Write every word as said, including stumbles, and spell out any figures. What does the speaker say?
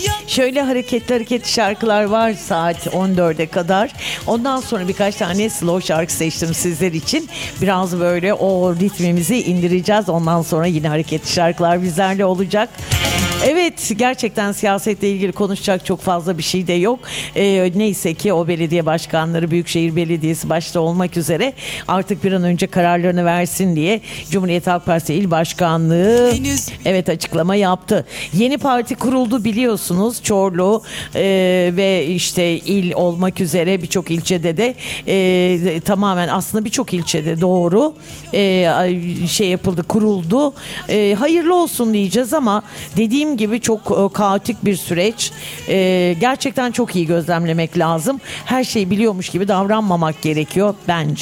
Şöyle hareketli hareketli şarkılar var saat on dörde kadar. Ondan sonra birkaç tane slow şarkı seçtim sizler için. Biraz böyle o ritmimizi indireceğiz. Ondan sonra yine hareketli şarkılar bizlerle olacak. Evet, gerçekten siyasetle ilgili konuşacak çok fazla bir şey de yok. Ee, neyse ki o belediye başkanları, Büyükşehir Belediyesi başta olmak üzere artık bir an önce kararlarını versin diye Cumhuriyet Halk Partisi İl Başkanlığı evet açıklama yaptı. Yeni parti kuruldu biliyorsunuz. Çorlu e, ve işte il olmak üzere birçok ilçede de e, tamamen aslında birçok ilçede doğru e, şey yapıldı, kuruldu. E, hayırlı olsun diyeceğiz ama dediğim gibi çok e, kaotik bir süreç. E, gerçekten çok iyi gözlemlemek lazım. Her şeyi biliyormuş gibi davranmamak gerekiyor bence.